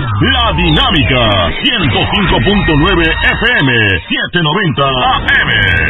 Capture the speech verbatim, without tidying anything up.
La Dinámica, ciento cinco punto nueve F M, setecientos noventa A M.